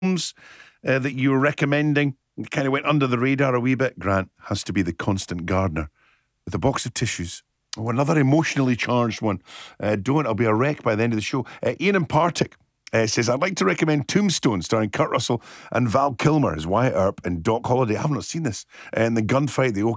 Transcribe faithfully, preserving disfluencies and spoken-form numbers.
films uh, that you were recommending. It kind of went under the radar a wee bit. Grant has to be The Constant Gardener with a box of tissues. Oh, another emotionally charged one. Uh, don't, I'll be a wreck by the end of the show. Uh, Ian in Partick uh, says, I'd like to recommend Tombstone, starring Kurt Russell and Val Kilmer as Wyatt Earp and Doc Holliday. I have not seen this. And the gunfight, the